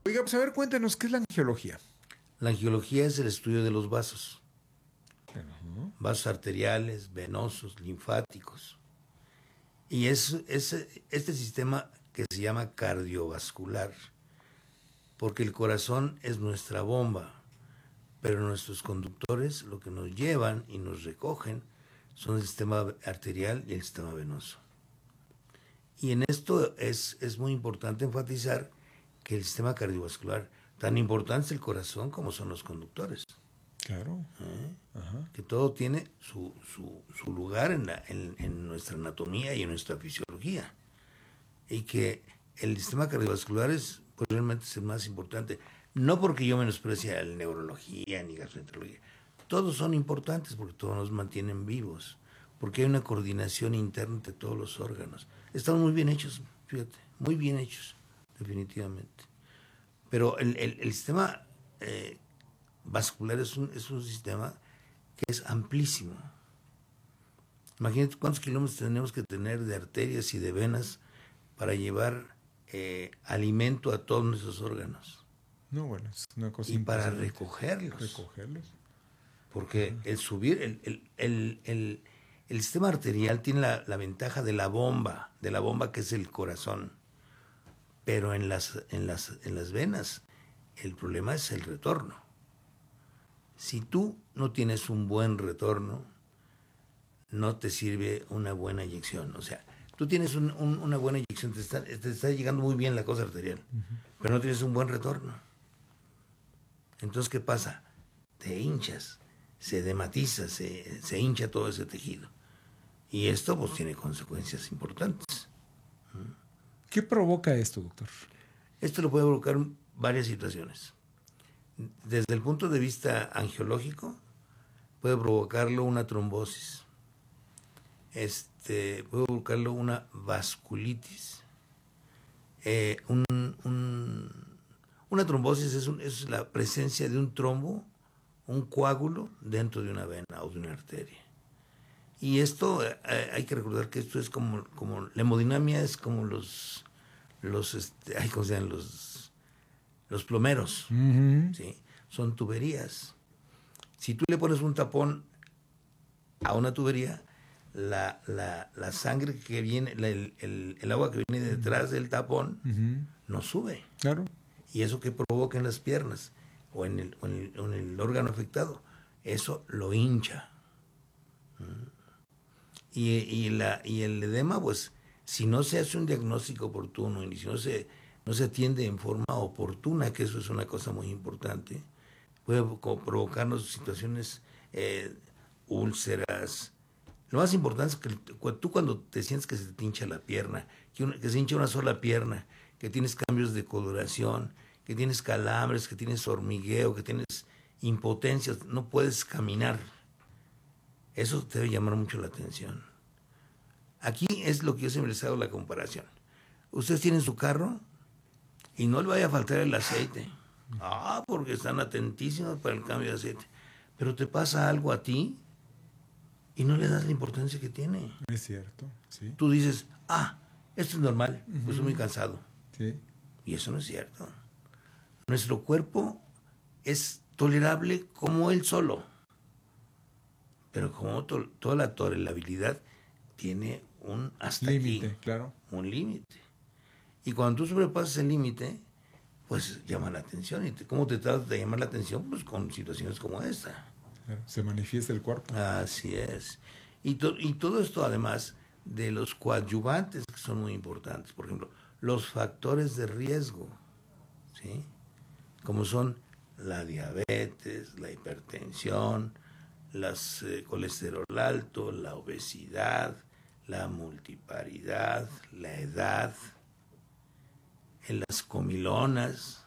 Oiga, pues a ver, cuéntenos, ¿qué es la angiología? La angiología es el estudio de los vasos. Ujú. Vasos arteriales, venosos, linfáticos. Y es este sistema que se llama cardiovascular, porque el corazón es nuestra bomba, pero nuestros conductores lo que nos llevan y nos recogen son el sistema arterial y el sistema venoso. Y en esto es muy importante enfatizar que el sistema cardiovascular, tan importante es el corazón como son los conductores. Claro. Ajá. Que todo tiene su lugar en nuestra anatomía y en nuestra fisiología. Y que el sistema cardiovascular es, pues, realmente es el más importante. No porque yo menosprecie la neurología ni gastroenterología. Todos son importantes porque todos nos mantienen vivos. Porque hay una coordinación interna entre todos los órganos. Están muy bien hechos, fíjate, muy bien hechos, definitivamente. Pero el sistema vascular es un sistema que es amplísimo. Imagínate cuántos kilómetros tenemos que tener de arterias y de venas para llevar alimento a todos nuestros órganos. No, bueno, es una cosa Y para impresionante. recogerlos. Recogerlos. Porque el subir, el sistema arterial tiene la ventaja de la bomba que es el corazón. Pero en las venas, el problema es el retorno. Si tú no tienes un buen retorno, no te sirve una buena inyección. O sea, tú tienes una buena inyección, te está llegando muy bien la cosa arterial, pero no tienes un buen retorno. Entonces, ¿qué pasa? Te hinchas, se dematiza, se hincha todo ese tejido. Y esto pues tiene consecuencias importantes. ¿Qué provoca esto, doctor? Esto lo puede provocar varias situaciones. Desde el punto de vista angiológico, puede provocarlo una trombosis. Puede provocarlo una vasculitis. Una trombosis es la presencia de un trombo, un coágulo dentro de una vena o de una arteria. Y esto, hay que recordar que esto es como la hemodinamia es como los ¿cómo se llaman? Los plomeros, ¿sí? Son tuberías. Si tú le pones un tapón a una tubería, la sangre que viene, el agua que viene detrás del tapón, no sube. Claro. Y eso que provoca en las piernas o en el órgano afectado, eso lo hincha. Y el edema, pues, si no se hace un diagnóstico oportuno y si no se atiende en forma oportuna, que eso es una cosa muy importante, puede provocarnos situaciones, úlceras. Lo más importante es que tú cuando te sientes que se te hincha la pierna, que se hincha una sola pierna, que tienes cambios de coloración, que tienes calambres, que tienes hormigueo, que tienes impotencia, no puedes caminar. Eso te debe llamar mucho la atención. Aquí es lo que yo siempre les hago la comparación. Ustedes tienen su carro y no le vaya a faltar el aceite. Porque están atentísimos para el cambio de aceite. Pero te pasa algo a ti y no le das la importancia que tiene. Es cierto, sí. Tú dices, esto es normal, pues estoy muy cansado. Sí. Y eso no es cierto. Nuestro cuerpo es tolerable como él solo. Pero como toda la tolerabilidad tiene un hasta límite, aquí. Claro. Un límite. Y cuando tú sobrepasas el límite, pues llama la atención. ¿Y cómo te tratas de llamar la atención? Pues con situaciones como esta. Claro. Se manifiesta el cuerpo. Así es. Y todo esto además de los coadyuvantes que son muy importantes. Por ejemplo, los factores de riesgo, ¿sí? Como son la diabetes, la hipertensión, colesterol alto, la obesidad, la multiparidad, la edad, las comilonas.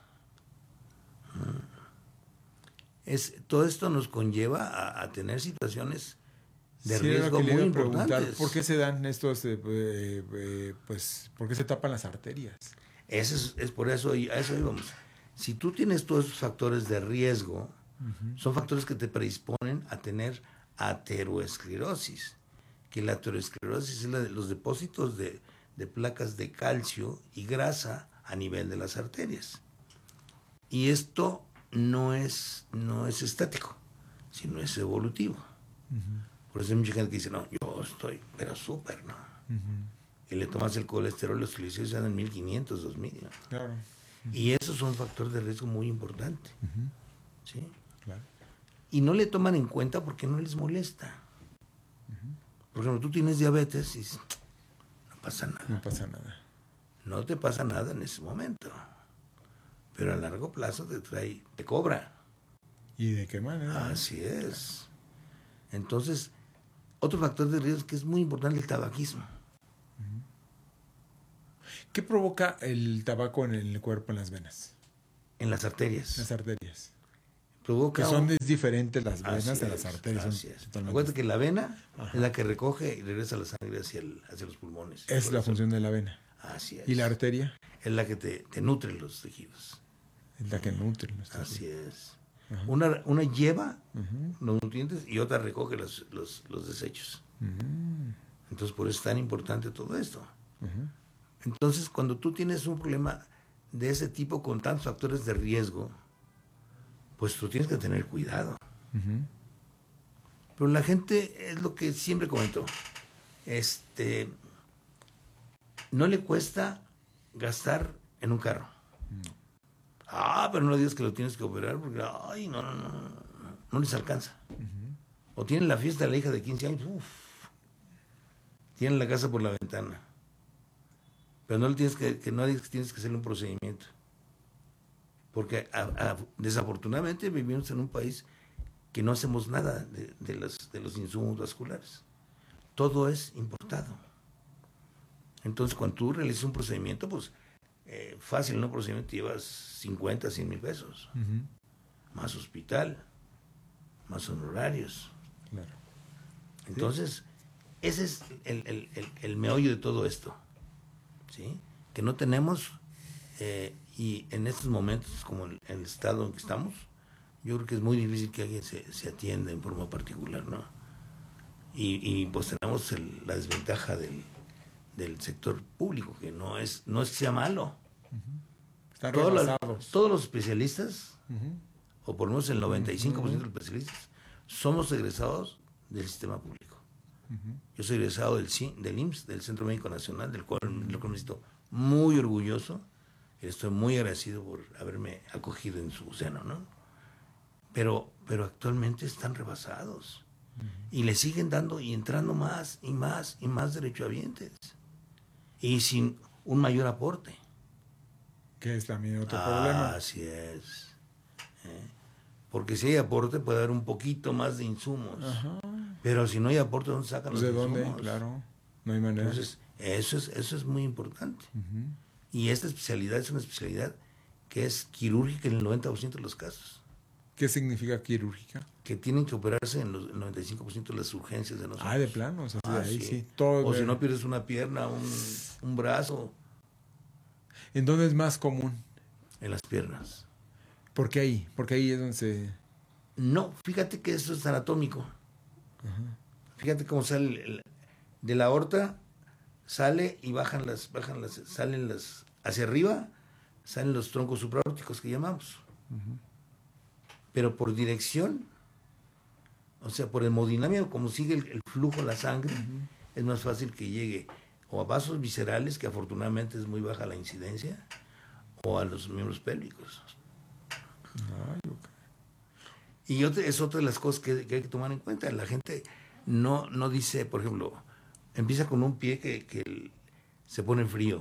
Todo esto nos conlleva a tener situaciones de riesgo muy importantes. ¿Por qué se dan estos, pues, por qué se tapan las arterias? Es por eso, a eso íbamos. Si tú tienes todos esos factores de riesgo, son factores que te predisponen a tener ateroesclerosis, que la ateroesclerosis es los depósitos de placas de calcio y grasa a nivel de las arterias. Y esto no es estático, sino es evolutivo. Por eso hay mucha gente que dice, no, yo estoy, pero súper, ¿no? Y le tomas el colesterol, los triglicéridos andan en 1500, 2000, ¿no? Claro. Y eso es un factor de riesgo muy importante. ¿Sí? Claro. Y no le toman en cuenta porque no les molesta. Por ejemplo, tú tienes diabetes y dices, no pasa nada. No pasa nada. No te pasa nada en ese momento. Pero a largo plazo te cobra. ¿Y de qué manera? Así es. Entonces, otro factor de riesgo que es muy importante, el tabaquismo. ¿Qué provoca el tabaco en el cuerpo, en las venas? En las arterias. Las arterias. Provoca Que son diferentes las venas de las arterias. Así es. Acuérdate que la vena es la que recoge y regresa la sangre hacia los pulmones. Es la función de la vena. Así es. ¿Y la arteria? Es la que te nutre los tejidos. Es la que nutre los tejidos. Así es. Ajá. Una lleva los nutrientes y otra recoge los desechos. Entonces, por eso es tan importante todo esto. Entonces, cuando tú tienes un problema de ese tipo con tantos factores de riesgo, pues tú tienes que tener cuidado. Pero la gente, es lo que siempre comento, no le cuesta gastar en un carro. Pero no digas que lo tienes que operar porque, no les alcanza. O tienen la fiesta de la hija de 15 años, tienen la casa por la ventana. Pero no le tienes no digas que tienes que hacerle un procedimiento. Porque desafortunadamente vivimos en un país que no hacemos nada de los insumos vasculares. Todo es importado. Entonces, cuando tú realizas un procedimiento, pues fácil, ¿no? Procedimiento llevas 50, 100 mil pesos. Más hospital, más honorarios. Claro. Entonces, ese es el meollo de todo esto. ¿Sí? Que no tenemos, y en estos momentos, como el estado en que estamos, yo creo que es muy difícil que alguien se atienda en forma particular, ¿no? Y pues tenemos la desventaja del sector público, que no es que sea malo. Están rebasados. Todos los especialistas, o por lo menos el 95% de los especialistas, somos egresados del sistema público. Yo soy egresado del IMSS, del Centro Médico Nacional, del cual me siento muy orgulloso. Estoy muy agradecido por haberme acogido en su seno, ¿no? Pero actualmente están rebasados. Y le siguen dando y entrando más y más y más derechohabientes. Y sin un mayor aporte. Que es también otro problema. Así es. Porque si hay aporte puede haber un poquito más de insumos. Pero si no hay aporte, ¿dónde sacan los insumos? ¿De dónde? Claro, no hay manera. Entonces, eso es muy importante. Y esta especialidad es una especialidad que es quirúrgica en el 90% de los casos. ¿Qué significa quirúrgica? Que tienen que operarse en el 95% de las urgencias de nosotros. De plano, o sea, ahí sí. O si no pierdes una pierna, un brazo. ¿En dónde es más común? En las piernas. ¿Por qué ahí? Porque ahí es donde se... No, fíjate que eso es anatómico. Fíjate cómo sale de la aorta, sale y salen hacia arriba, salen los troncos supraórticos que llamamos. Pero por dirección, o sea, por hemodinamia, como sigue el flujo de la sangre, es más fácil que llegue o a vasos viscerales, que afortunadamente es muy baja la incidencia, o a los miembros pélvicos. Y es otra de las cosas que hay que tomar en cuenta. La gente no dice, por ejemplo, empieza con un pie que se pone frío,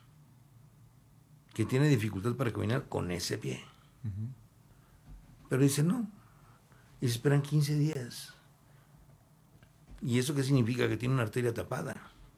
que tiene dificultad para caminar con ese pie. Pero dice no, y se esperan 15 días. ¿Y eso qué significa? Que tiene una arteria tapada.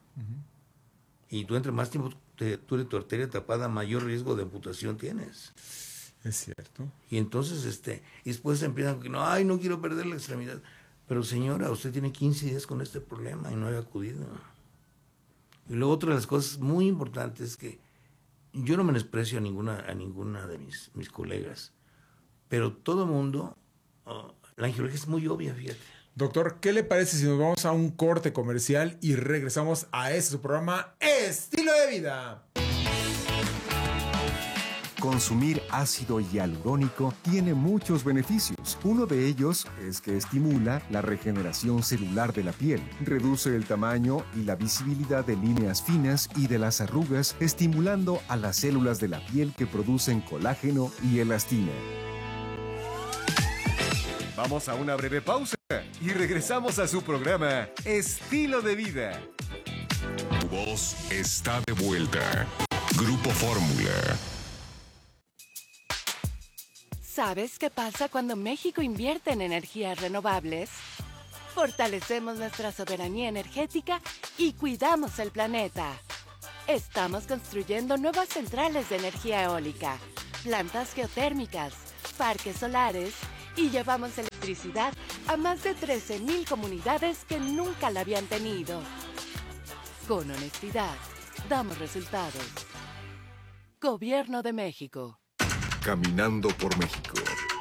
Y tú entre más tiempo dure tu arteria tapada, mayor riesgo de amputación tienes. Es cierto. Y entonces, y después empiezan con que no quiero perder la extremidad. Pero señora, usted tiene 15 días con este problema y no había acudido. Y luego otra de las cosas muy importantes es que yo no menosprecio a ninguna de mis colegas, pero todo el mundo, la angiología es muy obvia, fíjate. Doctor, ¿qué le parece si nos vamos a un corte comercial y regresamos a su programa Estilo de Vida? Consumir ácido hialurónico tiene muchos beneficios. Uno de ellos es que estimula la regeneración celular de la piel, reduce el tamaño y la visibilidad de líneas finas y de las arrugas, estimulando a las células de la piel que producen colágeno y elastina. Vamos a una breve pausa y regresamos a su programa Estilo de Vida. Tu voz está de vuelta. Grupo Fórmula. ¿Sabes qué pasa cuando México invierte en energías renovables? Fortalecemos nuestra soberanía energética y cuidamos el planeta. Estamos construyendo nuevas centrales de energía eólica, plantas geotérmicas, parques solares y llevamos electricidad a más de 13,000 comunidades que nunca la habían tenido. Con honestidad, damos resultados. Gobierno de México. Caminando por México.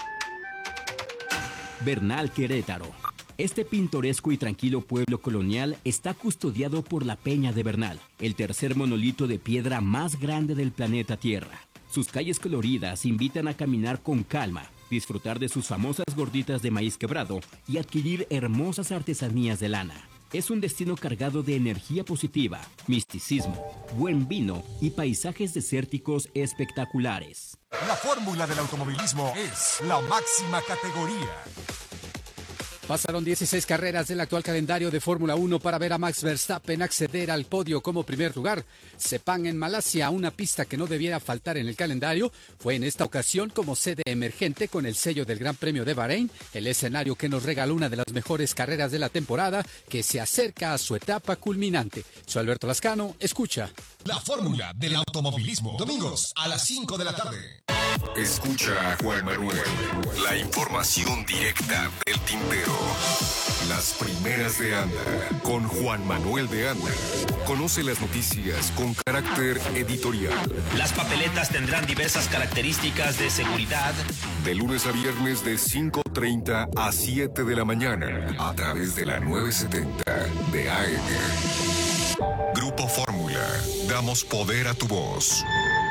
Bernal, Querétaro. Este pintoresco y tranquilo pueblo colonial está custodiado por la Peña de Bernal, el tercer monolito de piedra más grande del planeta Tierra. Sus calles coloridas invitan a caminar con calma, disfrutar de sus famosas gorditas de maíz quebrado y adquirir hermosas artesanías de lana. Es un destino cargado de energía positiva, misticismo, buen vino y paisajes desérticos espectaculares. La fórmula del automovilismo es la máxima categoría. Pasaron 16 carreras del actual calendario de Fórmula 1 para ver a Max Verstappen acceder al podio como primer lugar. Sepang en Malasia, una pista que no debiera faltar en el calendario, fue en esta ocasión como sede emergente con el sello del Gran Premio de Bahrein, el escenario que nos regaló una de las mejores carreras de la temporada que se acerca a su etapa culminante. Soy Alberto Lascano, escucha. La fórmula del automovilismo, domingos a las 5 de la tarde. Escucha a Juan Manuel. La información directa del tintero. Las primeras de Anda. Con Juan Manuel de Anda. Conoce las noticias con carácter editorial. Las papeletas tendrán diversas características de seguridad. De lunes a viernes de 5:30 a 7 de la mañana. A través de la 970 de AM. Grupo Fórmula. Damos poder a tu voz.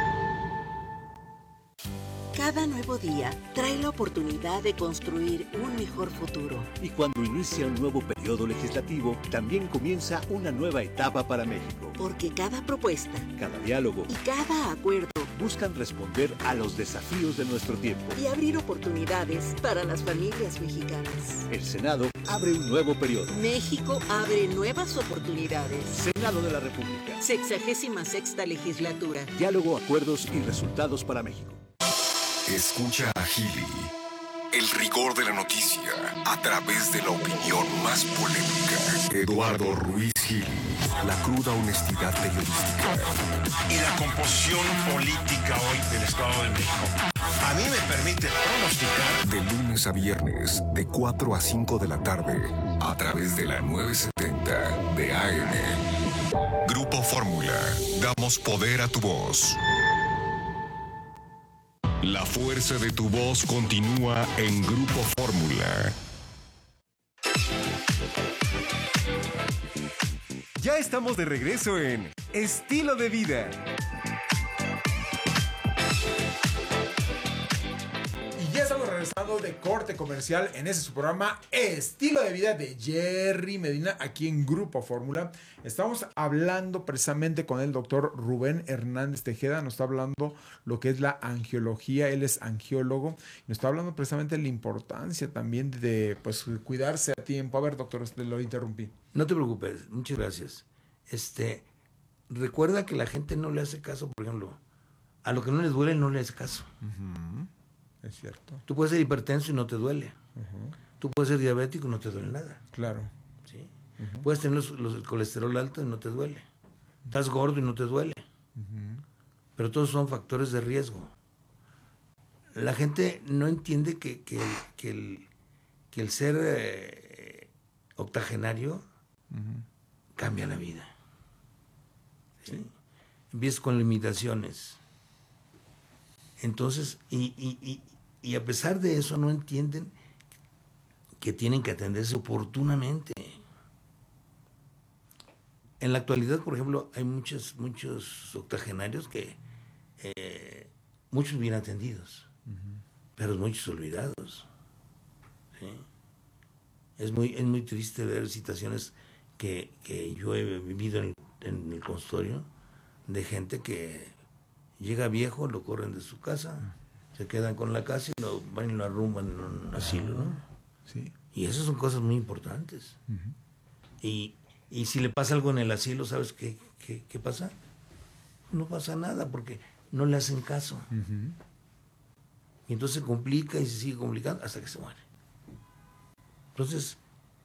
Cada nuevo día trae la oportunidad de construir un mejor futuro. Y cuando inicia un nuevo periodo legislativo, también comienza una nueva etapa para México. Porque cada propuesta, cada diálogo y cada acuerdo buscan responder a los desafíos de nuestro tiempo y abrir oportunidades para las familias mexicanas. El Senado abre un nuevo periodo. México abre nuevas oportunidades. Senado de la República. 66ª legislatura. Diálogo, acuerdos y resultados para México. Escucha a Gili. El rigor de la noticia a través de la opinión más polémica. Eduardo Ruiz Gili. La cruda honestidad periodística. Y la composición política hoy del Estado de México. A mí me permite pronosticar. De lunes a viernes, de 4 a 5 de la tarde, a través de la 970 de AM. Grupo Fórmula. Damos poder a tu voz. La fuerza de tu voz continúa en Grupo Fórmula. Ya estamos de regreso en Estilo de Vida. Y ya estamos regresando de corte comercial en ese su programa Estilo de Vida de Jerry Medina aquí en Grupo Fórmula. Estamos hablando precisamente con el doctor Rubén Hernández Tejeda. Nos está hablando lo que es la angiología. Él es angiólogo. Nos está hablando precisamente de la importancia también de pues, cuidarse a tiempo. A ver, doctor, lo interrumpí. No te preocupes. Muchas gracias. Recuerda que la gente no le hace caso, por ejemplo, a lo que no les duele no le hace caso. Uh-huh. Es cierto. Tú puedes ser hipertenso y no te duele. Uh-huh. Tú puedes ser diabético y no te duele nada. Claro. ¿Sí? Uh-huh. Puedes tener el colesterol alto y no te duele. Estás gordo y no te duele. Uh-huh. Pero todos son factores de riesgo. La gente no entiende que el ser octogenario uh-huh. cambia la vida. ¿Sí? Empiezas con limitaciones. Entonces, y a pesar de eso no entienden que tienen que atenderse oportunamente. En la actualidad, por ejemplo, hay muchos octogenarios que muchos bien atendidos, pero muchos olvidados. ¿Sí? Es muy triste ver situaciones que yo he vivido en el consultorio de gente que llega viejo, lo corren de su casa, se quedan con la casa y lo van y lo arrumban en un asilo, ¿no? Sí. Y esas son cosas muy importantes. Y si le pasa algo en el asilo, ¿sabes qué pasa? No pasa nada porque no le hacen caso. Y entonces se complica y se sigue complicando hasta que se muere. Entonces,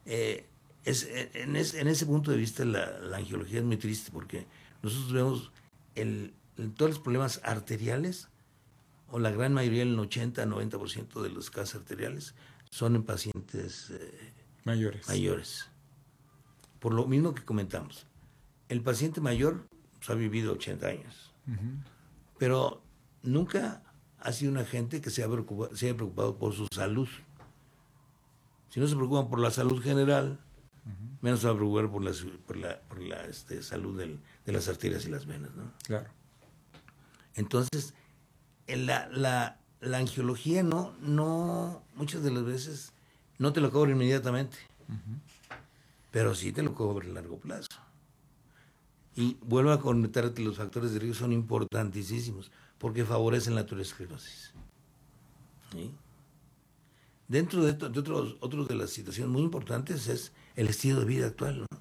en ese punto de vista la angiología es muy triste porque nosotros vemos todos los problemas arteriales, o la gran mayoría, el 80-90% de los casos arteriales, son en pacientes mayores. Por lo mismo que comentamos, el paciente mayor ha vivido 80 años, pero nunca ha sido una gente que se haya preocupado por su salud. Si no se preocupan por la salud general, menos se va a preocupar por la salud de las arterias y las venas, ¿no? Claro. Entonces, la angiología no muchas de las veces no te lo cobra inmediatamente, pero sí te lo cobra a largo plazo. Y vuelvo a comentar que los factores de riesgo son importantísimos porque favorecen la aterosclerosis. ¿Sí? Dentro de otros de las situaciones muy importantes es el estilo de vida actual, ¿no?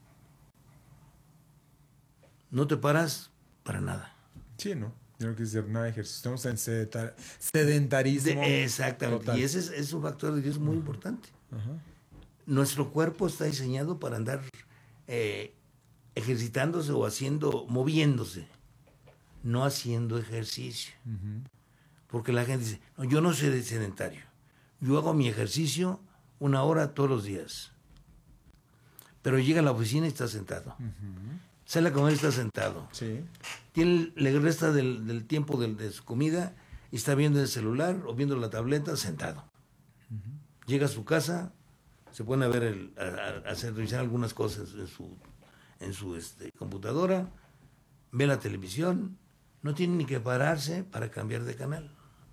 No te paras para nada. Sí, ¿no? Yo no quiero decir nada de ejercicio. Estamos en sedentarismo. Exactamente. Total. Y ese es un factor de riesgo muy importante. Nuestro cuerpo está diseñado para andar ejercitándose o moviéndose, no haciendo ejercicio. Porque la gente dice, no, yo no soy sedentario. Yo hago mi ejercicio 1 hora todos los días. Pero llega a la oficina y está sentado. Sale a comer y está sentado. Sí. Le resta del tiempo de su comida y está viendo el celular o viendo la tableta sentado. Llega a su casa, se pone a ver revisar algunas cosas en su computadora, ve la televisión, no tiene ni que pararse para cambiar de canal.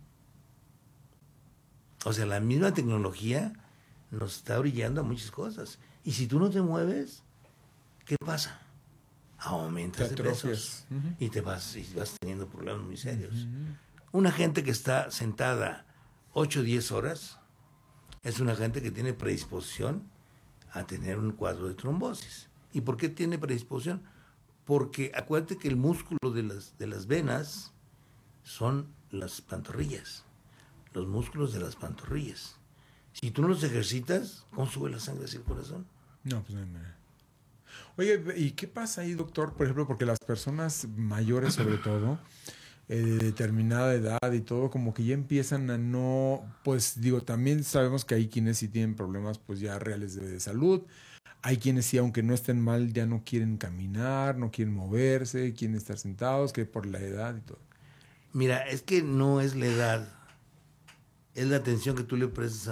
O sea, la misma tecnología nos está brillando a muchas cosas. Y si tú no te mueves, ¿qué pasa? Aumentas de pesos y vas teniendo problemas muy serios. Una gente que está sentada 8 o 10 horas es una gente que tiene predisposición a tener un cuadro de trombosis. ¿Y por qué tiene predisposición? Porque acuérdate que el músculo de las venas son las pantorrillas, los músculos de las pantorrillas. Si tú no los ejercitas, ¿cómo sube la sangre hacia el corazón? No, pues no hay manera. Oye, ¿y qué pasa ahí, doctor? Por ejemplo, porque las personas mayores, sobre todo, de determinada edad y todo, como que ya empiezan a no, pues digo, también sabemos que hay quienes sí tienen problemas pues ya reales de salud. Hay quienes sí, aunque no estén mal, ya no quieren caminar, no quieren moverse, quieren estar sentados, que por la edad y todo. Mira, es que no es la edad, es la atención que tú le prestas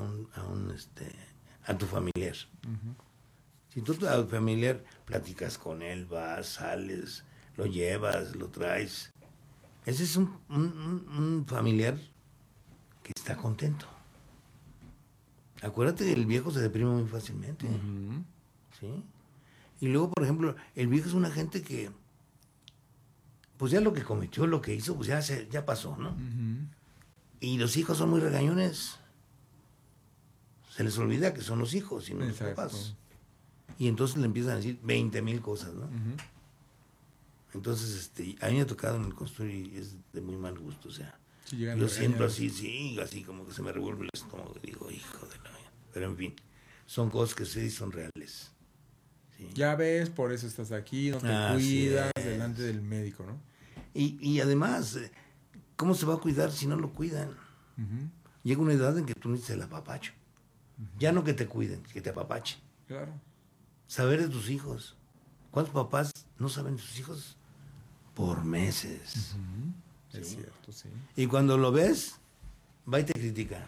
a tu familiar. Si tú a tu familiar platicas con él, vas, sales, lo llevas, lo traes, ese es un familiar que está contento. Acuérdate que el viejo se deprime muy fácilmente. ¿Sí? Y luego, por ejemplo, el viejo es una gente que, pues ya lo que cometió, lo que hizo, pues ya pasó, ¿no? Y los hijos son muy regañones. Se les olvida que son los hijos y no los papás. Y entonces le empiezan a decir 20,000 cosas, ¿no? Entonces, a mí me ha tocado en el consultorio y es de muy mal gusto, o sea. Sí, yo siento así como que se me revuelve el estómago y digo, hijo de la mía. Pero en fin, son cosas que sí son reales. ¿Sí? Ya ves, por eso estás aquí, no te cuidas delante del médico, ¿no? Y además, ¿cómo se va a cuidar si no lo cuidan? Llega una edad en que tú necesitas el apapacho. Ya no que te cuiden, que te apapachen. Claro. Saber de tus hijos. ¿Cuántos papás no saben de sus hijos? Por meses. ¿Sí? Es cierto, sí. Y cuando lo ves, va y te critica.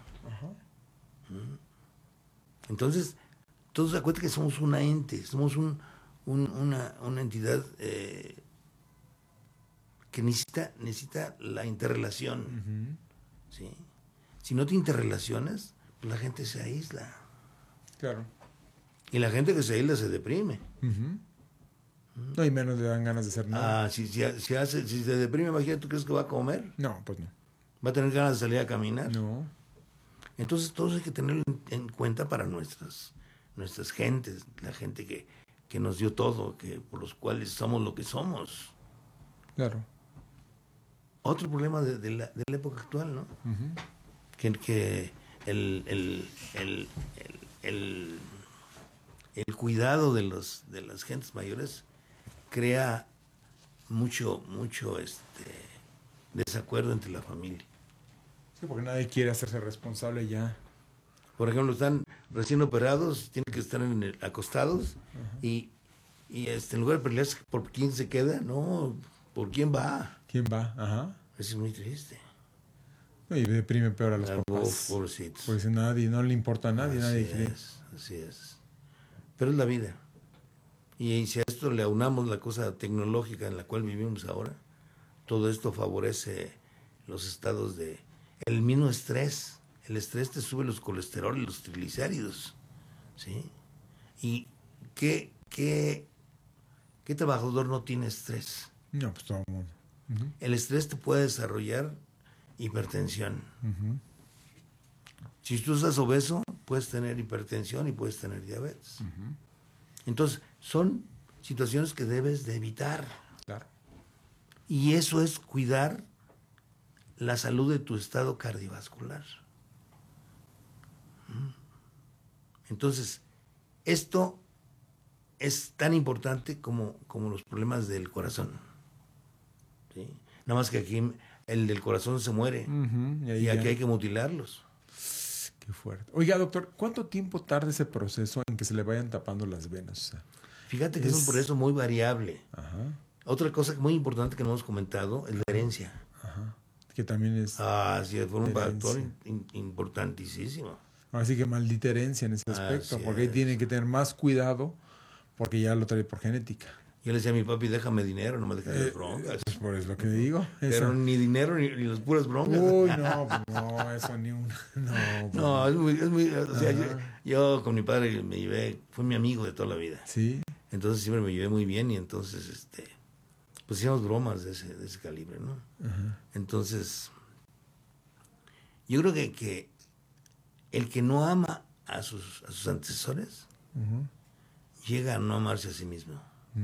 Entonces, todos acuérdense que somos una ente, somos una entidad que necesita la interrelación. ¿Sí? Si no te interrelacionas, pues la gente se aísla. Claro. Y la gente que se aísla se deprime. No, y menos le dan ganas de hacer nada. Si se deprime, imagínate, ¿tú crees que va a comer? No, pues no. ¿Va a tener ganas de salir a caminar? No. Entonces, todo eso hay que tenerlo en cuenta para nuestras gentes, la gente que nos dio todo, por los cuales somos lo que somos. Claro. Otro problema de la época actual, ¿no? Que el cuidado de las gentes mayores crea mucho desacuerdo entre la familia. Sí, porque nadie quiere hacerse responsable ya. Por ejemplo, están recién operados, tienen que estar acostados y en lugar de pelearse por quién se queda, no, por quién va. ¿Quién va? Ajá. Eso es muy triste. Y deprime peor a los papás. Pobrecitos. Porque no le importa a nadie, nadie quiere. Así es. Pero es la vida. Y si a esto le aunamos la cosa tecnológica en la cual vivimos ahora, todo esto favorece los estados el mismo estrés. El estrés te sube los colesterol y los triglicéridos. ¿Sí? ¿Y qué trabajador no tiene estrés? No, pues todo el mundo. El estrés te puede desarrollar hipertensión. Si tú estás obeso, puedes tener hipertensión y puedes tener diabetes. Entonces, son situaciones que debes de evitar. Claro. Y eso es cuidar la salud de tu estado cardiovascular. Entonces, esto es tan importante como los problemas del corazón. ¿Sí? Nada más que aquí el del corazón se muere y aquí hay que mutilarlos. Qué fuerte. Oiga, doctor, ¿cuánto tiempo tarda ese proceso en que se le vayan tapando las venas? O sea, fíjate que es un proceso muy variable. Ajá. Otra cosa muy importante que no hemos comentado es la herencia. Ajá. Que también es... sí, fue un factor importantísimo. Así que maldita herencia en ese aspecto, porque ahí tienen que tener más cuidado porque ya lo trae por genética. Yo le decía a mi papi, déjame dinero, no me dejes las broncas. Pues por eso lo que digo. Pero ni dinero ni las puras broncas. Uy, no, eso ni una. No, es muy o sea, yo con mi padre me llevé, fue mi amigo de toda la vida. Sí. Entonces siempre me llevé muy bien y entonces, pues hacíamos bromas de ese calibre, ¿no? Entonces, yo creo que el que no ama a sus antecesores llega a no amarse a sí mismo.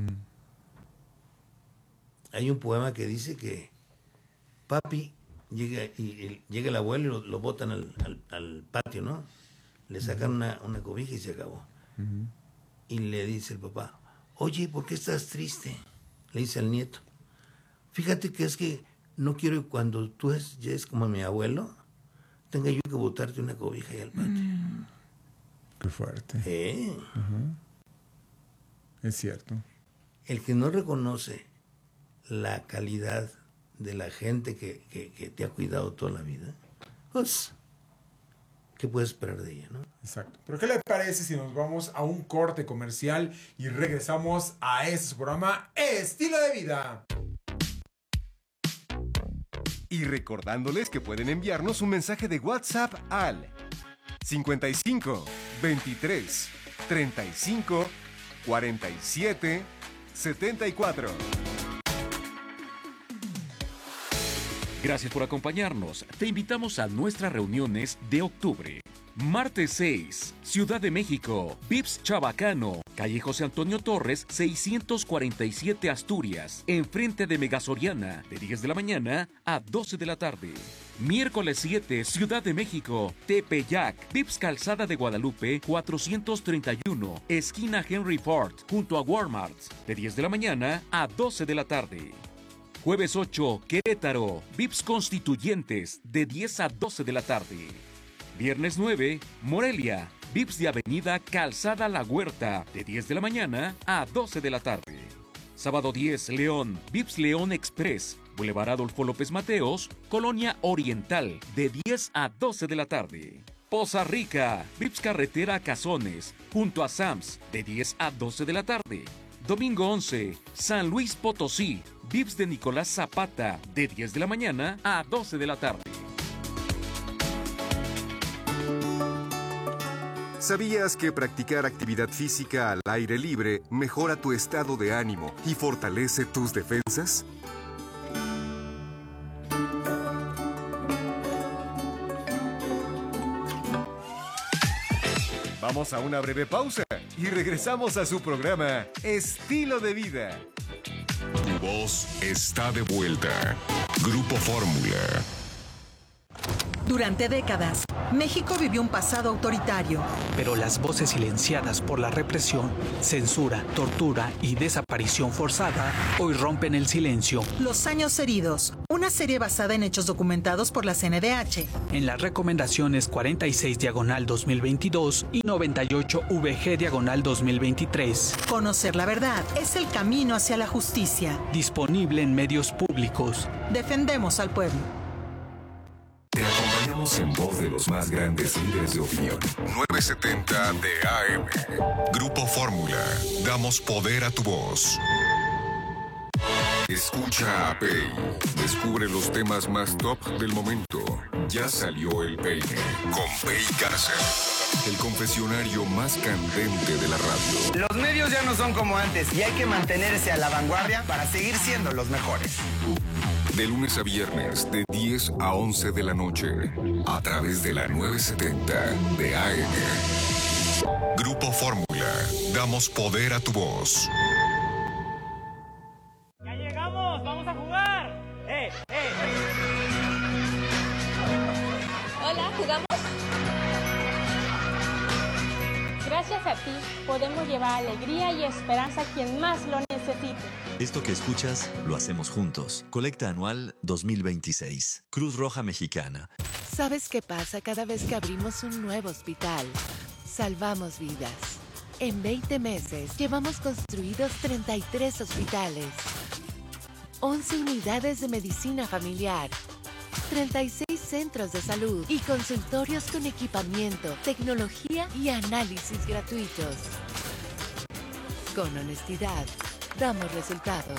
Hay un poema que dice que papi llega el abuelo y lo botan al patio, ¿no? Le sacan una cobija y se acabó. Y le dice el papá, oye, ¿por qué estás triste? Le dice al nieto, fíjate que es que no quiero que cuando tú llegues como mi abuelo, tenga yo que botarte una cobija ahí al patio. Qué fuerte. Es cierto. El que no reconoce la calidad de la gente que te ha cuidado toda la vida, pues, ¿qué puedes esperar de ella, no? Exacto. Pero ¿qué le parece si nos vamos a un corte comercial y regresamos a este programa Estilo de Vida? Y recordándoles que pueden enviarnos un mensaje de WhatsApp al 55 23 35 47 74. Gracias por acompañarnos. Te invitamos a nuestras reuniones de octubre. Martes 6, Ciudad de México, Vips Chabacano, calle José Antonio Torres, 647 Asturias, enfrente de Megasoriana, de 10 de la mañana a 12 de la tarde. Miércoles 7, Ciudad de México, Tepeyac, Vips Calzada de Guadalupe, 431, esquina Henry Ford, junto a Walmart, de 10 de la mañana a 12 de la tarde. Jueves 8, Querétaro, Vips Constituyentes, de 10 a 12 de la tarde. Viernes 9, Morelia, Vips de Avenida Calzada La Huerta, de 10 de la mañana a 12 de la tarde. Sábado 10, León, Vips León Express, Boulevard Adolfo López Mateos, Colonia Oriental, de 10 a 12 de la tarde. Poza Rica, Vips Carretera Cazones, junto a Sams, de 10 a 12 de la tarde. Domingo 11, San Luis Potosí, VIPS de Nicolás Zapata, de 10 de la mañana a 12 de la tarde. ¿Sabías que practicar actividad física al aire libre mejora tu estado de ánimo y fortalece tus defensas? Vamos a una breve pausa y regresamos a su programa Estilo de Vida. Tu voz está de vuelta. Grupo Fórmula. Durante décadas, México vivió un pasado autoritario. Pero las voces silenciadas por la represión, censura, tortura y desaparición forzada hoy rompen el silencio. Los años heridos, una serie basada en hechos documentados por la CNDH. En las recomendaciones 46/2022 y 98/VG/2023. Conocer la verdad es el camino hacia la justicia. Disponible en medios públicos. Defendemos al pueblo. Te acompañamos en voz de los más grandes líderes de opinión. 970 de AM. Grupo Fórmula. Damos poder a tu voz. Escucha a Pei. Descubre los temas más top del momento. Ya salió el peine. Con Pei Garza. El confesionario más candente de la radio. Los medios ya no son como antes y hay que mantenerse a la vanguardia para seguir siendo los mejores. De lunes a viernes, de 10 a 11 de la noche, a través de la 970 de AM. Grupo Fórmula, damos poder a tu voz. ¡Ya llegamos! ¡Vamos a jugar! Hola, ¿jugamos? Gracias a ti, podemos llevar alegría y esperanza a quien más lo necesite. Esto que escuchas, lo hacemos juntos. Colecta anual 2026. Cruz Roja Mexicana. ¿Sabes qué pasa cada vez que abrimos un nuevo hospital? Salvamos vidas. En 20 meses, llevamos construidos 33 hospitales, 11 unidades de medicina familiar, 36 centros de salud y consultorios con equipamiento, tecnología y análisis gratuitos. Con honestidad, damos resultados.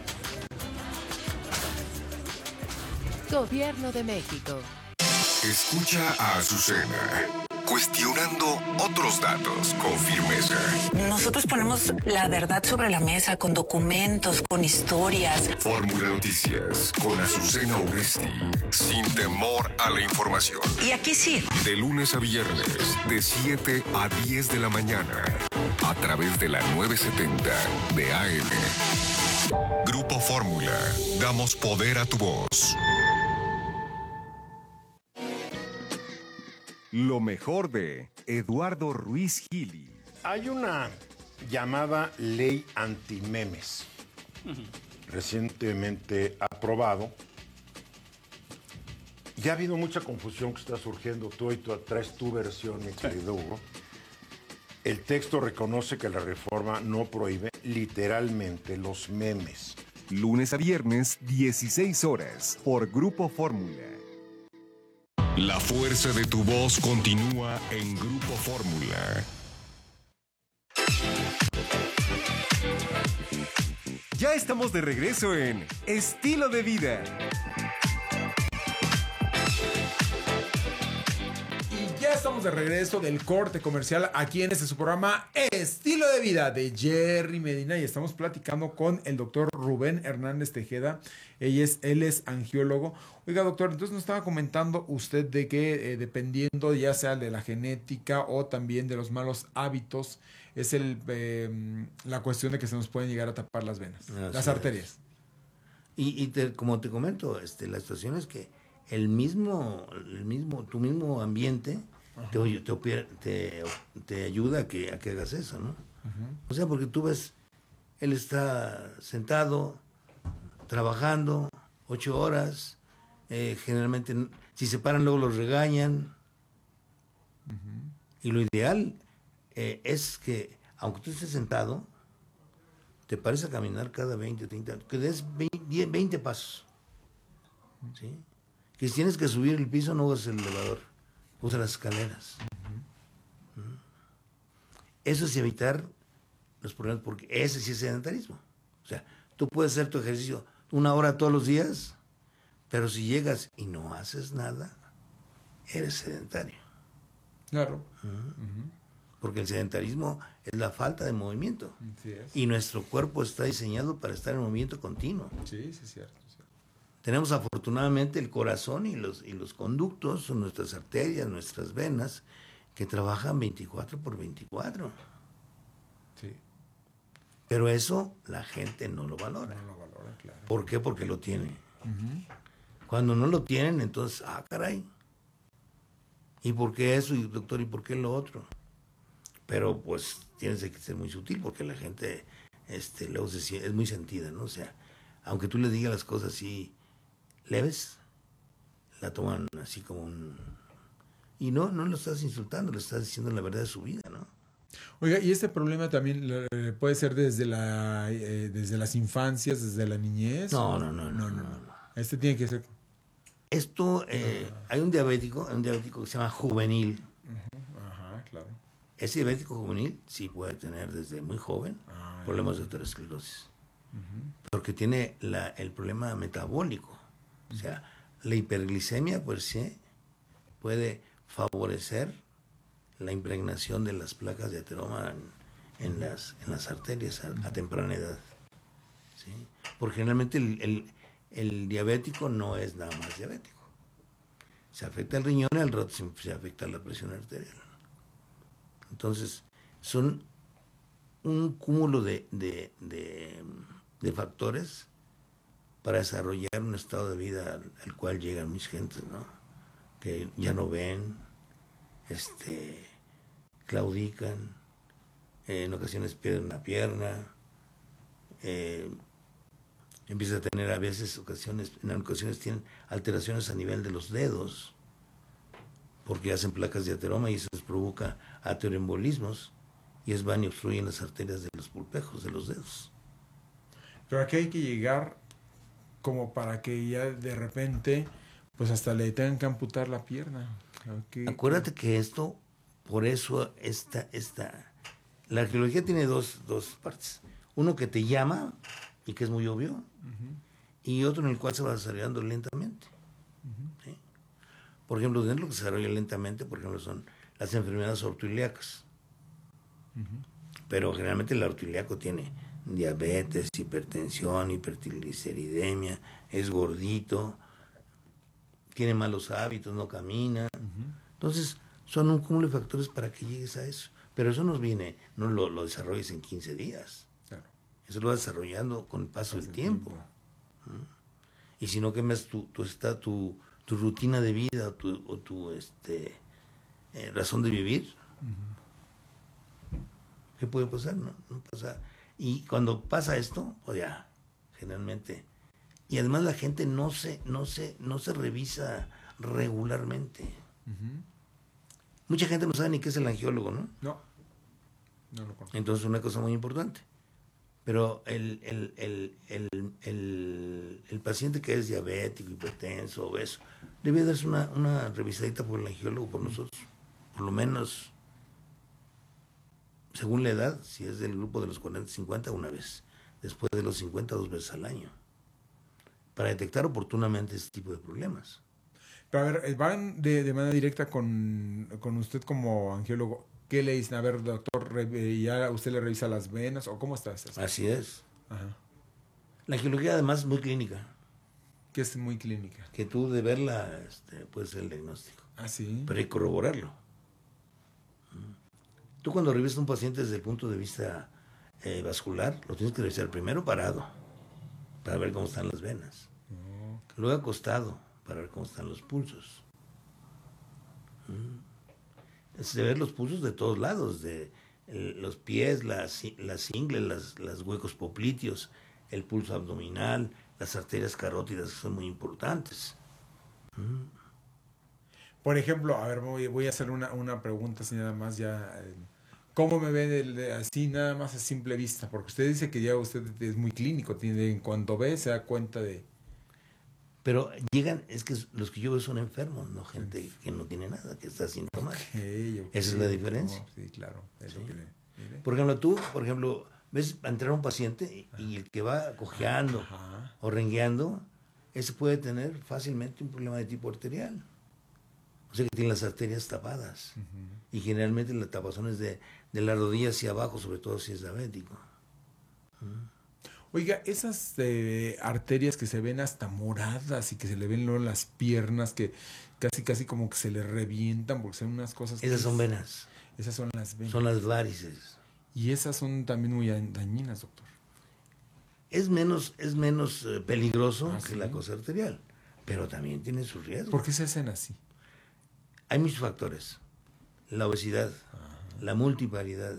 Gobierno de México. Escucha a Azucena, cuestionando otros datos con firmeza. Nosotros ponemos la verdad sobre la mesa con documentos, con historias. Fórmula Noticias con Azucena Uresti, sin temor a la información. Y aquí sí. De lunes a viernes, de 7 a 10 de la mañana, a través de la 970 de AM. Grupo Fórmula, damos poder a tu voz. Lo mejor de Eduardo Ruiz Gili. Hay una llamada ley antimemes, recientemente aprobado. Ya ha habido mucha confusión que está surgiendo. Tú traes tu versión, mi querido Hugo. El texto reconoce que la reforma no prohíbe literalmente los memes. Lunes a viernes, 16 horas, por Grupo Fórmula. La fuerza de tu voz continúa en Grupo Fórmula. Ya estamos de regreso en Estilo de Vida. Ya estamos de regreso del corte comercial aquí en su programa Estilo de Vida de Jerry Medina y estamos platicando con el doctor Rubén Hernández Tejeda. Él es angiólogo. Oiga, doctor, entonces nos estaba comentando usted de que dependiendo ya sea de la genética o también de los malos hábitos, es la cuestión de que se nos pueden llegar a tapar las venas, las arterias. Como te comento, la situación es que tu mismo ambiente te ayuda a que hagas eso, ¿no? Uh-huh. O sea, porque tú ves, él está sentado, trabajando 8 horas, generalmente si se paran luego los regañan. Uh-huh. Y lo ideal es que, aunque tú estés sentado, te pares a caminar cada 20, 30, que des 20 pasos. ¿Sí? Que si tienes que subir el piso, no uses el elevador, usa las escaleras. Uh-huh. Eso es evitar los problemas, porque ese sí es sedentarismo. O sea, tú puedes hacer tu ejercicio 1 hora todos los días, pero si llegas y no haces nada, eres sedentario. Claro. Porque el sedentarismo es la falta de movimiento. Sí es. Y nuestro cuerpo está diseñado para estar en movimiento continuo. Sí, sí, es cierto. Tenemos afortunadamente el corazón y los conductos, nuestras arterias, nuestras venas, que trabajan 24/24. Sí. Pero eso la gente no lo valora. No lo valora, claro. ¿Por qué? Porque lo tiene. Cuando no lo tienen, entonces, caray. ¿Y por qué eso, doctor? ¿Y por qué lo otro? Pero pues tienes que ser muy sutil porque la gente luego es muy sentida, ¿no? O sea, aunque tú le digas las cosas así leves, la toman así como un... Y no lo estás insultando, le estás diciendo la verdad de su vida, ¿no? Oiga, y este problema también puede ser desde las infancias, desde la niñez. No. Este tiene que ser... Esto, hay un diabético que se llama juvenil. Ajá, claro. Ese diabético juvenil sí puede tener desde muy joven problemas de aterosclerosis. Porque tiene el problema metabólico. O sea, la hiperglicemia per se puede favorecer la impregnación de las placas de ateroma en las arterias a temprana edad. ¿Sí? Porque generalmente el diabético no es nada más diabético. Se afecta el riñón y al rato se afecta la presión arterial. Entonces, son un cúmulo de factores para desarrollar un estado de vida al cual llegan muchas gentes, ¿no? Que ya no ven, claudican, en ocasiones pierden una pierna, empieza a tener en ocasiones tienen alteraciones a nivel de los dedos, porque hacen placas de ateroma y eso les provoca ateroembolismos y van y obstruyen las arterias de los pulpejos de los dedos. Pero aquí hay que llegar como para que ya de repente pues hasta le tengan que amputar la pierna. Acuérdate que esto, por eso la arqueología tiene dos partes. Uno que te llama y que es muy obvio, y otro en el cual se va desarrollando lentamente. ¿Sí? Por ejemplo, dentro de lo que se desarrolla lentamente, por ejemplo, son las enfermedades ortoilíacas. Pero generalmente el ortoilíaco tiene diabetes, hipertensión, hipertrigliceridemia, es gordito, tiene malos hábitos, no camina. Entonces, son un cúmulo de factores para que llegues a eso. Pero eso no lo desarrolles en 15 días. Claro. Eso lo vas desarrollando con el paso del tiempo. Y si no cambias tu rutina de vida o tu razón de vivir, ¿qué puede pasar? No pasa. Y cuando pasa esto, pues ya, generalmente. Y además la gente no se revisa regularmente. Mucha gente no sabe ni qué es el angiólogo, ¿no? No lo conozco. Entonces, una cosa muy importante. Pero el paciente que es diabético, hipertenso, obeso, debe darse una revisadita por el angiólogo, por nosotros. Por lo menos, según la edad, si es del grupo de los 40-50, una vez. Después de los 50, 2 veces al año. Para detectar oportunamente este tipo de problemas. Pero a ver, van de manera directa con usted como angiólogo. ¿Qué le dicen? A ver, doctor, ¿ya usted le revisa las venas? ¿O cómo está? Así es. Ajá. La angiología además es muy clínica. ¿Qué es muy clínica? Que tú de verla puede ser el diagnóstico. Ah, sí. Pero hay que corroborarlo. Tú cuando revisas a un paciente desde el punto de vista vascular, lo tienes que revisar primero parado, para ver cómo están las venas. Luego acostado, para ver cómo están los pulsos. Es de ver los pulsos de todos lados, de los pies, las ingles, los huecos popliteos, el pulso abdominal, las arterias carótidas, que son muy importantes. Por ejemplo, a ver, voy a hacer una pregunta así nada más ya. ¿Cómo me ve así nada más a simple vista? Porque usted dice que ya usted es muy clínico, en cuanto ve se da cuenta de... Pero es que los que yo veo son enfermos, no gente que no tiene nada, que está asintomática. Esa es la diferencia. No, sí, claro. Es lo que Por ejemplo, ves entrar un paciente y el que va cojeando o rengueando, ese puede tener fácilmente un problema de tipo arterial. O sea que tiene las arterias tapadas. Y generalmente la tapazón es de la rodilla hacia abajo, sobre todo si es diabético. Oiga, esas arterias que se ven hasta moradas y que se le ven luego las piernas que casi como que se le revientan porque son unas cosas... Esas son venas. Esas son las venas. Son las varices. Y esas son también muy dañinas, doctor. Es menos peligroso que la cosa arterial, pero también tiene sus riesgos. ¿Por qué se hacen así? Hay muchos factores. La obesidad, la multiparidad,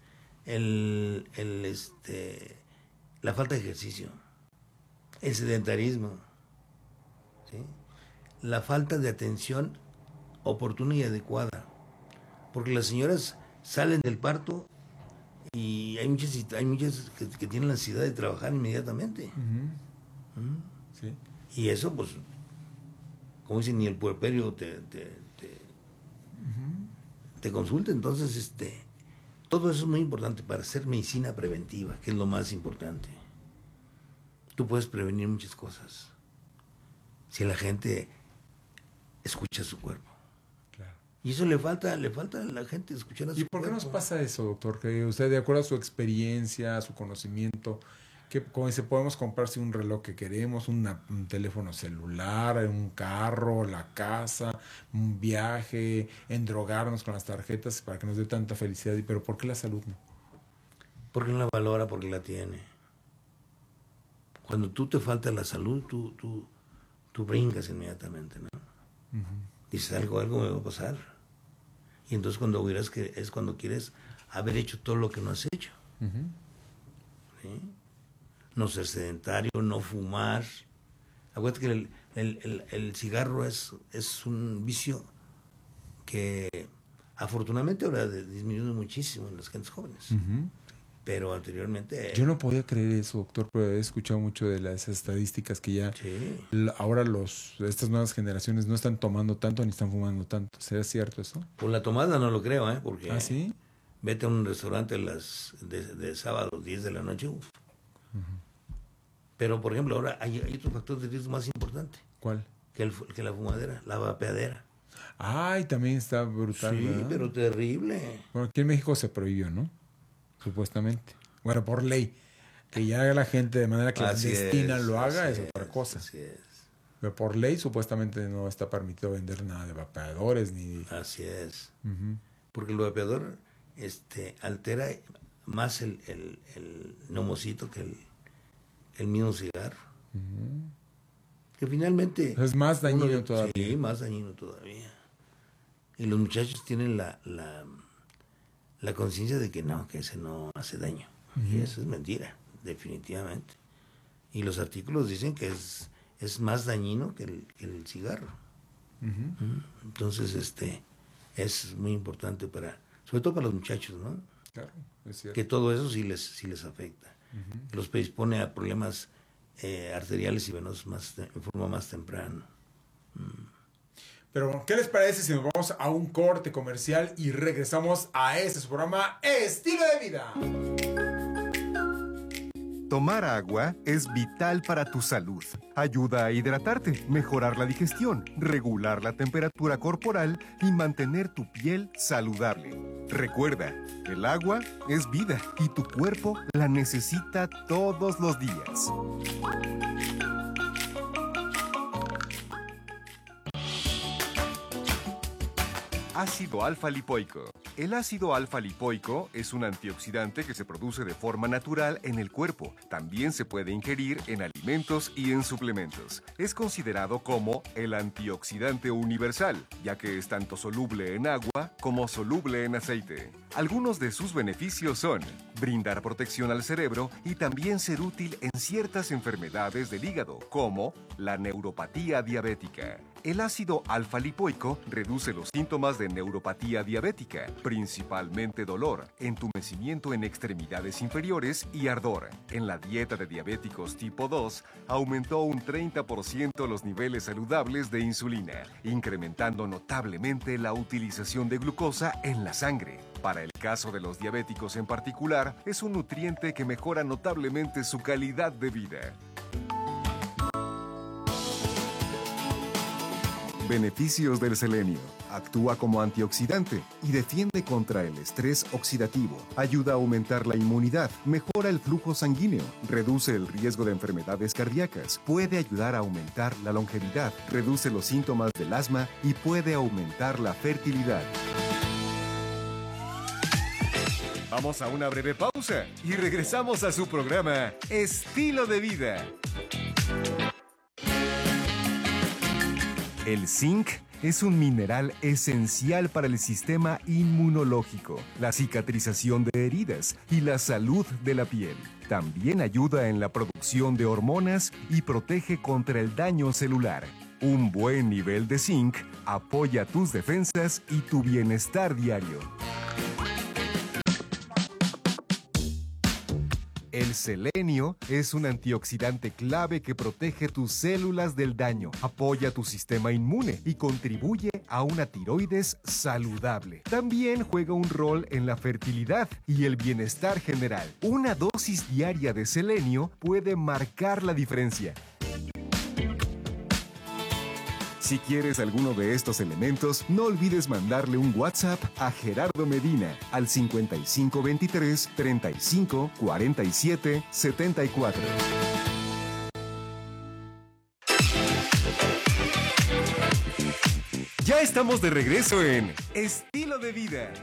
la falta de ejercicio, el sedentarismo, ¿sí? La falta de atención oportuna y adecuada. Porque las señoras salen del parto y hay muchas que tienen la ansiedad de trabajar inmediatamente. Sí. Y eso, pues, como dicen, ni el puerperio te consulta. Entonces, todo eso es muy importante para hacer medicina preventiva, que es lo más importante. Tú puedes prevenir muchas cosas si la gente escucha su cuerpo. Claro. Y eso le falta a la gente escuchar a su cuerpo. ¿Y por qué nos pasa eso, doctor? Que usted, de acuerdo a su experiencia, a su conocimiento, que como dice, podemos comprarse un reloj que queremos, un teléfono celular, un carro, la casa, un viaje, endrogarnos con las tarjetas para que nos dé tanta felicidad. Pero ¿por qué la salud no? Porque no la valora, porque la tiene. Cuando tú te falta la salud, tú brincas inmediatamente, ¿no? Dices, algo me va a pasar. Y entonces cuando es cuando quieres haber hecho todo lo que no has hecho. ¿Sí? No ser sedentario, no fumar. Acuérdate que el cigarro es un vicio que afortunadamente ahora ha disminuido muchísimo en las gentes jóvenes. Pero anteriormente... Yo no podía creer eso, doctor, pero he escuchado mucho de las estadísticas que ya ahora estas nuevas generaciones no están tomando tanto ni están fumando tanto. ¿Será cierto eso? Por la tomada no lo creo, porque ¿Ah, sí? Vete a un restaurante de sábado, 10 de la noche. Uf. Pero, por ejemplo, ahora hay otro factor de riesgo más importante. ¿Cuál? Que la fumadera, la vapeadera. Ay, también está brutal, Sí, ¿verdad? pero terrible. Bueno, aquí en México se prohibió, ¿no? Supuestamente. Bueno, por ley. Que ya la gente de manera clandestina lo haga es otra cosa. Así es. Pero por ley supuestamente no está permitido vender nada de vapeadores ni... Así es. Porque el vapeador altera más el neumocito que el mismo cigarro. Que finalmente... Es más dañino todavía. Sí, más dañino todavía. Y los muchachos tienen la conciencia de que no, que ese no hace daño. Y eso es mentira, definitivamente. Y los artículos dicen que es más dañino que el cigarro. Entonces, es muy importante sobre todo para los muchachos, ¿no? Claro, es cierto. Que todo eso sí les afecta. Los predispone a problemas arteriales y venosos en forma más temprana. Pero, ¿qué les parece si nos vamos a un corte comercial y regresamos a su programa Estilo de Vida? Tomar agua es vital para tu salud. Ayuda a hidratarte, mejorar la digestión, regular la temperatura corporal y mantener tu piel saludable. Recuerda, el agua es vida y tu cuerpo la necesita todos los días. Ácido alfa-lipoico. El ácido alfa-lipoico es un antioxidante que se produce de forma natural en el cuerpo. También se puede ingerir en alimentos y en suplementos. Es considerado como el antioxidante universal, ya que es tanto soluble en agua como soluble en aceite. Algunos de sus beneficios son brindar protección al cerebro y también ser útil en ciertas enfermedades del hígado, como la neuropatía diabética. El ácido alfa-lipoico reduce los síntomas de neuropatía diabética, principalmente dolor, entumecimiento en extremidades inferiores y ardor. En la dieta de diabéticos tipo 2, aumentó un 30% los niveles saludables de insulina, incrementando notablemente la utilización de glucosa en la sangre. Para el caso de los diabéticos en particular, es un nutriente que mejora notablemente su calidad de vida. Beneficios del selenio. Actúa como antioxidante y defiende contra el estrés oxidativo. Ayuda a aumentar la inmunidad, mejora el flujo sanguíneo, reduce el riesgo de enfermedades cardíacas, puede ayudar a aumentar la longevidad, reduce los síntomas del asma y puede aumentar la fertilidad. Vamos a una breve pausa y regresamos a su programa Estilo de Vida. El zinc es un mineral esencial para el sistema inmunológico, la cicatrización de heridas y la salud de la piel. También ayuda en la producción de hormonas y protege contra el daño celular. Un buen nivel de zinc apoya tus defensas y tu bienestar diario. El selenio es un antioxidante clave que protege tus células del daño, apoya tu sistema inmune y contribuye a una tiroides saludable. También juega un rol en la fertilidad y el bienestar general. Una dosis diaria de selenio puede marcar la diferencia. Si quieres alguno de estos elementos, no olvides mandarle un WhatsApp a Gerardo Medina al 5523 35 47 74. Ya estamos de regreso en Estilo de Vida.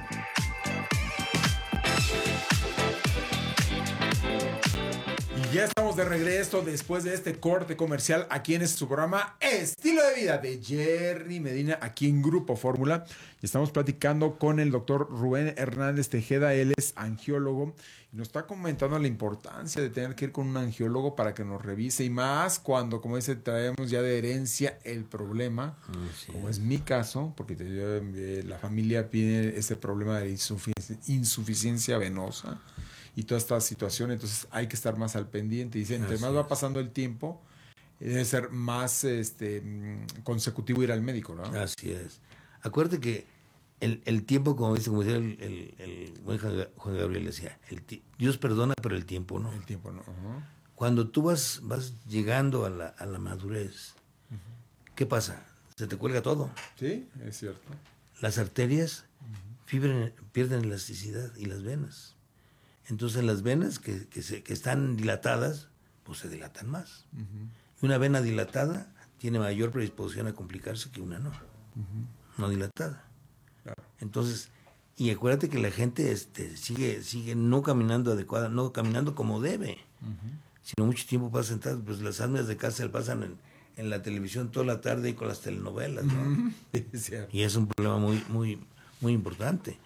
Ya estamos de regreso después de este corte comercial aquí en su programa Estilo de Vida de Jerry Medina, aquí en Grupo Fórmula. Y estamos platicando con el doctor Rubén Hernández Tejeda. Él es angiólogo y nos está comentando la importancia de tener que ir con un angiólogo para que nos revise, y más cuando, como dice, traemos ya de herencia el problema, como es mi caso, porque la familia tiene ese problema de insuficiencia venosa y toda esta situación, entonces hay que estar más al pendiente. Dice, entre más va pasando el tiempo, debe ser más consecutivo ir al médico, ¿no? Así es. Acuérdate que el tiempo, como decía el buen Juan Gabriel, decía, Dios perdona, pero el tiempo no. El tiempo no. Uh-huh. Cuando tú vas llegando a la madurez, ¿qué pasa? Se te cuelga todo. Sí, es cierto. Las arterias pierden elasticidad, y las venas. Entonces las venas que están dilatadas, pues se dilatan más. Uh-huh. Y una vena dilatada tiene mayor predisposición a complicarse que una no. Uh-huh. No dilatada. Claro. Entonces, y acuérdate que la gente sigue no caminando adecuada, no caminando como debe. Uh-huh. Sino mucho tiempo pasa sentado, pues las almas de cáncer pasan en la televisión toda la tarde y con las telenovelas, ¿no? Uh-huh. Y es un problema muy, muy, muy importante.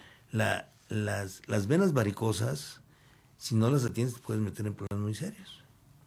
Las venas varicosas, si no las atiendes, te puedes meter en problemas muy serios.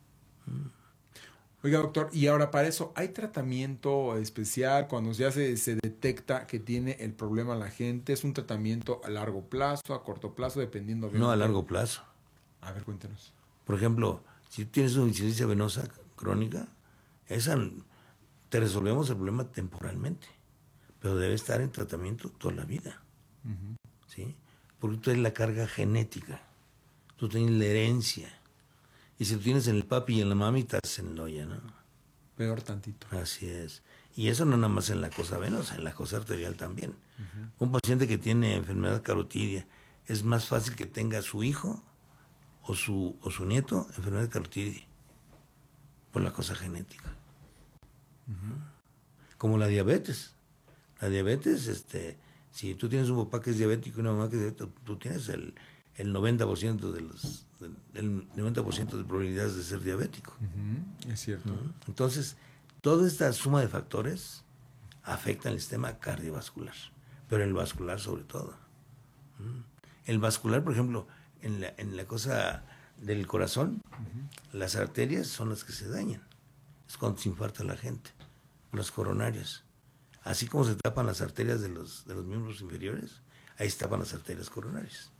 Oiga, doctor, y ahora para eso, ¿hay tratamiento especial cuando ya se detecta que tiene el problema la gente? ¿Es un tratamiento a largo plazo, a corto plazo, dependiendo de... No, a largo plazo. A ver, cuéntenos. Por ejemplo, si tienes una insuficiencia venosa crónica, esa te resolvemos el problema temporalmente, pero debe estar en tratamiento toda la vida. Uh-huh. ¿Sí? Porque tú tienes la carga genética, tú tienes la herencia, y si tú tienes en el papi y en la mami, estás en la olla, ¿no? Peor tantito. Así es. Y eso no nada más en la cosa venosa, en la cosa arterial también. Uh-huh. Un paciente que tiene enfermedad carotidia, es más fácil que tenga su hijo o su nieto enfermedad carotidia, por la cosa genética. Uh-huh. Como la diabetes. La diabetes, si tú tienes un papá que es diabético y una mamá que es diabética, tú tienes el 90% del 90% de probabilidades de ser diabético. Uh-huh. Es cierto. Uh-huh. Entonces, toda esta suma de factores afecta el sistema cardiovascular, pero el vascular sobre todo. Uh-huh. El vascular, por ejemplo, en la cosa del corazón, uh-huh, las arterias son las que se dañan. Es cuando se infarta la gente, las coronarias. Así como se tapan las arterias de los miembros inferiores, ahí se tapan las arterias coronarias.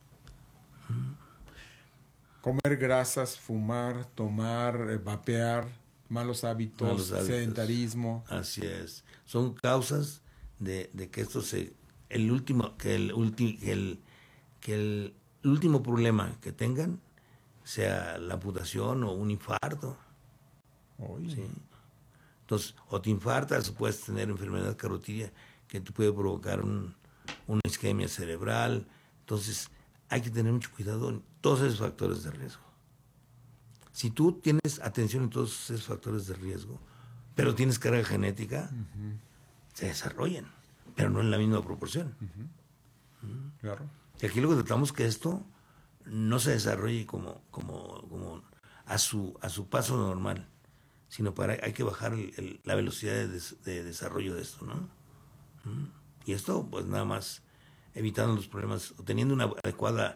Comer grasas, fumar, tomar, vapear, malos hábitos, sedentarismo. Así es. Son causas de que esto que el último problema que tengan sea la amputación o un infarto. ¿Sí? Entonces, o te infartas o puedes tener enfermedad carotidia que te puede provocar una isquemia cerebral. Entonces, hay que tener mucho cuidado en todos esos factores de riesgo. Si tú tienes atención en todos esos factores de riesgo, pero tienes carga genética, se desarrollan, pero no en la misma proporción. Claro. Y aquí lo que tratamos que esto no se desarrolle como a su paso normal, sino hay que bajar la velocidad de desarrollo de esto, ¿no? Y esto, pues nada más evitando los problemas, o teniendo una adecuado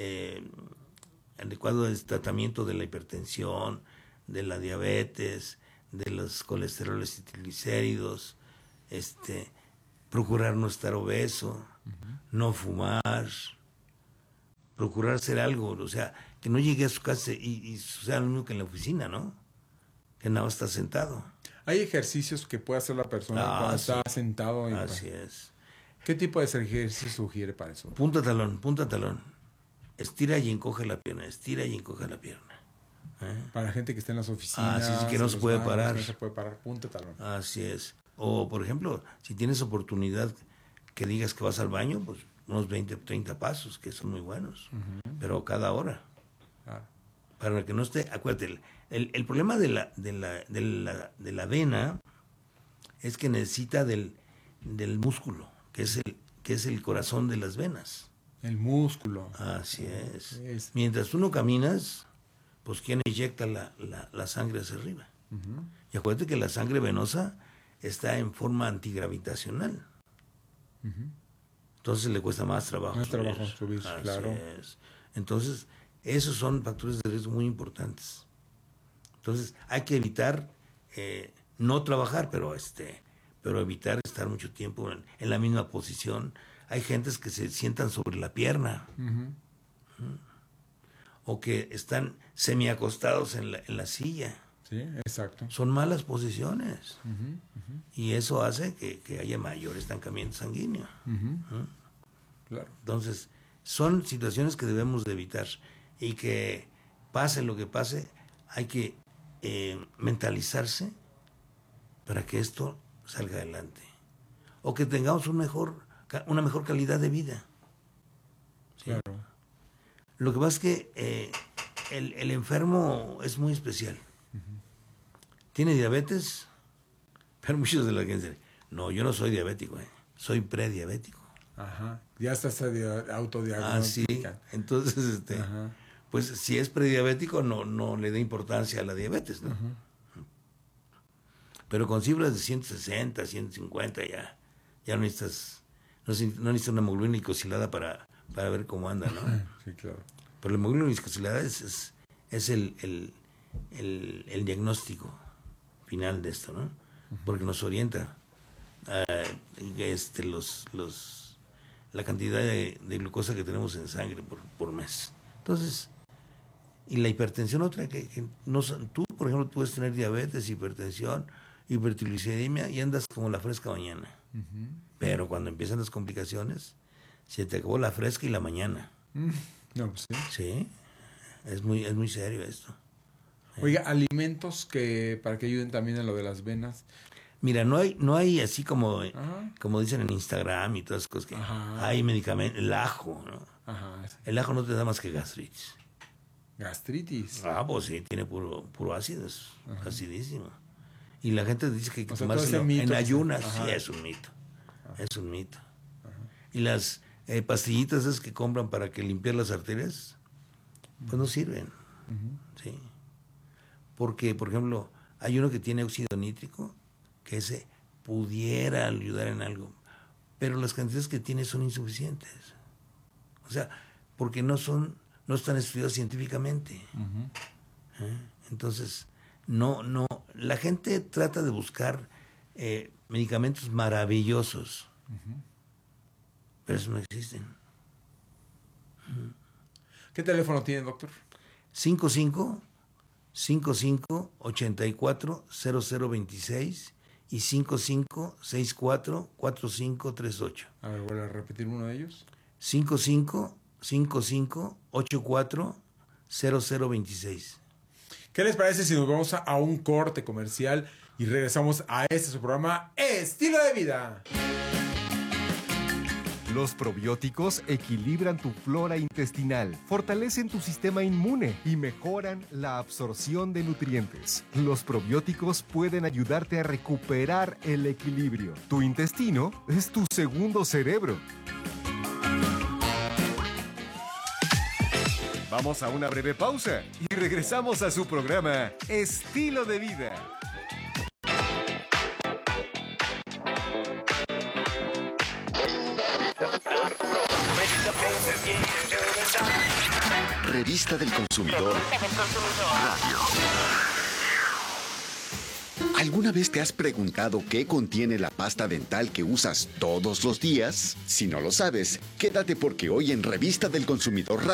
tratamiento de la hipertensión, de la diabetes, de los colesteroles y triglicéridos, procurar no estar obeso, no fumar, procurar hacer algo, o sea, que no llegue a su casa y sea lo mismo que en la oficina, ¿no? Que nada más está sentado. Hay ejercicios que puede hacer la persona cuando está sentado. Así es. ¿Qué tipo de ejercicio sugiere para eso? Punta talón. Estira y encoge la pierna, estira y encoge la pierna. Para la gente que está en las oficinas. Sí, que no se puede parar. No se puede parar, punta talón. Así es. O, por ejemplo, si tienes oportunidad que digas que vas al baño, pues unos 20, 30 pasos, que son muy buenos. Pero cada hora. Para que no esté... Acuérdate, el problema de la vena es que necesita del músculo, que es el corazón de las venas. El músculo. Así es. Mientras tú no caminas, pues ¿quién inyecta la sangre hacia arriba? Y acuérdate que la sangre venosa está en forma antigravitacional. Entonces le cuesta más trabajo. Más trabajo subir, claro. Es. Entonces, esos son factores de riesgo muy importantes. Entonces, hay que evitar no trabajar, pero evitar estar mucho tiempo en la misma posición. Hay gentes que se sientan sobre la pierna. O que están semiacostados en la silla. Sí, exacto. Son malas posiciones. Y eso hace que haya mayor estancamiento sanguíneo. Claro. Entonces, son situaciones que debemos de evitar. Y que pase lo que pase, hay que mentalizarse para que esto salga adelante. O que tengamos una mejor calidad de vida. ¿Sí? Claro. Lo que pasa es que el enfermo es muy especial. Tiene diabetes, pero muchos de la gente no, yo no soy diabético, soy prediabético. Ajá. Ya está autodiagnóstico. Ah, sí. Entonces, pues si es prediabético, no le da importancia a la diabetes, ¿no? Pero con cifras de 160, 150 ya no necesitas una hemoglobina glicosilada para ver cómo anda, ¿no? Sí, claro. Pero la hemoglobina glicosilada es el diagnóstico final de esto, ¿no? Porque nos orienta la cantidad de glucosa que tenemos en sangre por mes. Entonces, y la hipertensión otra, que no, tú, por ejemplo, puedes tener diabetes, hipertensión, hipertrigliceridemia y andas como la fresca mañana. Pero cuando empiezan las complicaciones, se te acabó la fresca y la mañana. No, pues sí. Sí, es muy serio esto. Oiga, alimentos para que ayuden también en lo de las venas. Mira, no hay así como dicen en Instagram y todas esas cosas que hay medicamentos, el ajo, ¿no? El ajo no te da más que gastritis. ¿Gastritis? Pues sí, tiene puro ácido, es acidísimo. Y la gente dice que tomárselo en ayunas, sí, es un mito. Es un mito. Y las pastillitas esas que compran para que limpiar las arterias, pues no sirven. Sí. Porque, por ejemplo, hay uno que tiene óxido nítrico, que ese pudiera ayudar en algo, pero las cantidades que tiene son insuficientes. O sea, porque no están estudiados científicamente. Entonces, la gente trata de buscar medicamentos maravillosos, pero eso no existen. ¿Qué teléfono tiene, doctor? 55-84-0026 y 55-64-4538. A ver, voy a repetir uno de ellos. 55 55840026. ¿Qué les parece si nos vamos a un corte comercial y regresamos a su programa Estilo de Vida? Los probióticos equilibran tu flora intestinal, fortalecen tu sistema inmune y mejoran la absorción de nutrientes. Los probióticos pueden ayudarte a recuperar el equilibrio. Tu intestino es tu segundo cerebro. Vamos a una breve pausa y regresamos a su programa Estilo de Vida. Revista del Consumidor Radio. ¿Alguna vez te has preguntado qué contiene la pasta dental que usas todos los días? Si no lo sabes, quédate porque hoy en Revista del Consumidor Radio